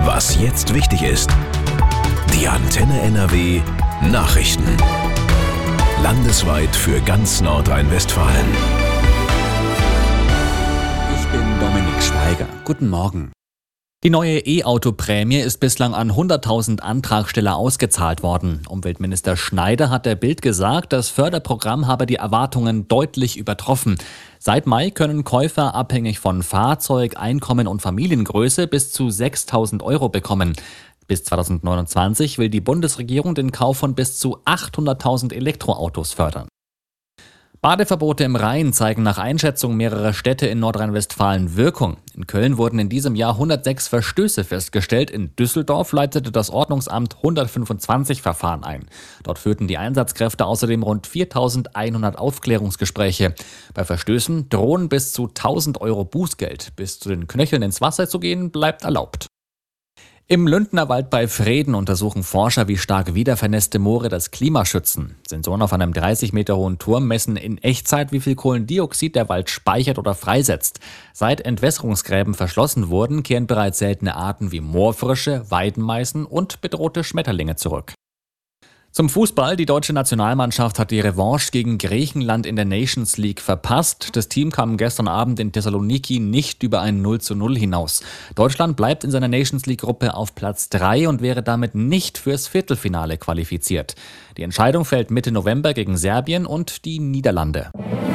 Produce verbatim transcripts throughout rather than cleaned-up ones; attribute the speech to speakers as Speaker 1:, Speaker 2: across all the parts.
Speaker 1: Was jetzt wichtig ist. Die Antenne N R W Nachrichten. Landesweit für ganz Nordrhein-Westfalen.
Speaker 2: Ich bin Dominik Schweiger. Guten Morgen. Die neue E-Auto-Prämie ist bislang an hunderttausend Antragsteller ausgezahlt worden. Umweltminister Schneider hat der Bild gesagt, das Förderprogramm habe die Erwartungen deutlich übertroffen. Seit Mai können Käufer abhängig von Fahrzeug, Einkommen und Familiengröße bis zu sechstausend Euro bekommen. Bis zweitausendneunundzwanzig will die Bundesregierung den Kauf von bis zu achthunderttausend Elektroautos fördern. Badeverbote im Rhein zeigen nach Einschätzung mehrerer Städte in Nordrhein-Westfalen Wirkung. In Köln wurden in diesem Jahr hundertsechs Verstöße festgestellt. In Düsseldorf leitete das Ordnungsamt hundertfünfundzwanzig Verfahren ein. Dort führten die Einsatzkräfte außerdem rund viertausendeinhundert Aufklärungsgespräche. Bei Verstößen drohen bis zu tausend Euro Bußgeld. Bis zu den Knöcheln ins Wasser zu gehen, bleibt erlaubt. Im Lündner Wald bei Vreden untersuchen Forscher, wie stark wiedervernässte Moore das Klima schützen. Sensoren auf einem dreißig Meter hohen Turm messen in Echtzeit, wie viel Kohlendioxid der Wald speichert oder freisetzt. Seit Entwässerungsgräben verschlossen wurden, kehren bereits seltene Arten wie Moorfrösche, Weidenmeißen und bedrohte Schmetterlinge zurück. Zum Fußball. Die deutsche Nationalmannschaft hat die Revanche gegen Griechenland in der Nations League verpasst. Das Team kam gestern Abend in Thessaloniki nicht über ein null zu null hinaus. Deutschland bleibt in seiner Nations League-Gruppe auf Platz drei und wäre damit nicht fürs Viertelfinale qualifiziert. Die Entscheidung fällt Mitte November gegen Serbien und die Niederlande.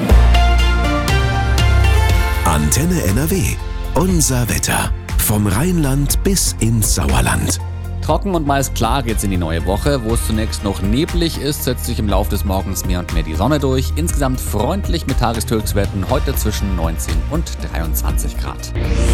Speaker 1: Antenne N R W. Unser Wetter. Vom Rheinland bis ins Sauerland.
Speaker 2: Trocken und meist klar geht's in die neue Woche. Wo es zunächst noch neblig ist, setzt sich im Laufe des Morgens mehr und mehr die Sonne durch. Insgesamt freundlich mit Tageshöchstwerten heute zwischen neunzehn und dreiundzwanzig Grad.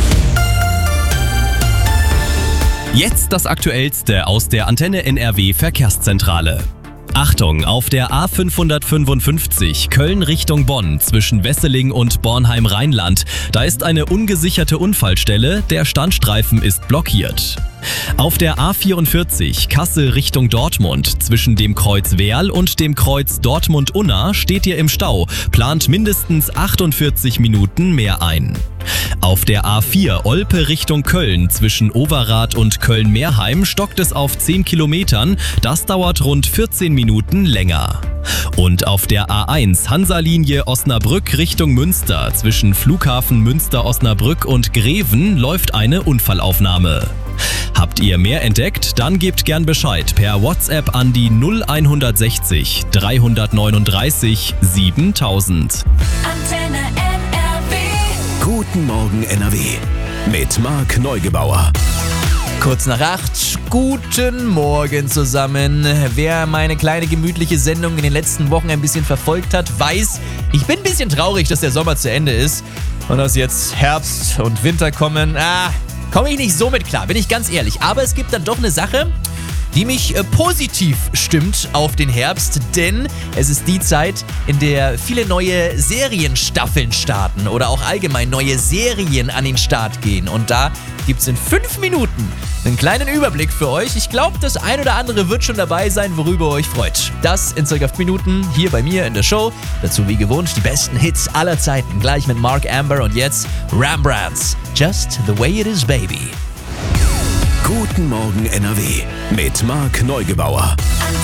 Speaker 3: Jetzt das Aktuellste aus der Antenne N R W Verkehrszentrale. Achtung, auf der A fünfhundertfünfundfünfzig Köln Richtung Bonn zwischen Wesseling und Bornheim-Rheinland. Da ist eine ungesicherte Unfallstelle, der Standstreifen ist blockiert. Auf der A vierundvierzig Kassel Richtung Dortmund zwischen dem Kreuz Werl und dem Kreuz Dortmund-Unna steht ihr im Stau, plant mindestens achtundvierzig Minuten mehr ein. Auf der A vier Olpe Richtung Köln zwischen Overath und Köln-Meerheim stockt es auf zehn Kilometern, das dauert rund vierzehn Minuten länger. Und auf der A eins Hansa-Linie Osnabrück Richtung Münster zwischen Flughafen Münster-Osnabrück und Greven läuft eine Unfallaufnahme. Habt ihr mehr entdeckt? Dann gebt gern Bescheid per WhatsApp an die null sechzig dreihundertneununddreißig siebentausend.
Speaker 4: Antenne N R W.
Speaker 1: Guten Morgen N R W. Mit Marc Neugebauer.
Speaker 5: Kurz nach acht, guten Morgen zusammen. Wer meine kleine gemütliche Sendung in den letzten Wochen ein bisschen verfolgt hat, weiß, ich bin ein bisschen traurig, dass der Sommer zu Ende ist und dass jetzt Herbst und Winter kommen. Ah, komme ich nicht so mit klar, bin ich ganz ehrlich. Aber es gibt dann doch eine Sache, die mich äh, positiv stimmt auf den Herbst, denn es ist die Zeit, in der viele neue Serienstaffeln starten oder auch allgemein neue Serien an den Start gehen. Und da gibt es in fünf Minuten einen kleinen Überblick für euch. Ich glaube, das ein oder andere wird schon dabei sein, worüber ihr euch freut. Das in circa fünf Minuten hier bei mir in der Show. Dazu wie gewohnt die besten Hits aller Zeiten, gleich mit Mark Amber und jetzt Rembrandts Just the Way It Is, Baby.
Speaker 1: Guten Morgen N R W mit Marc Neugebauer.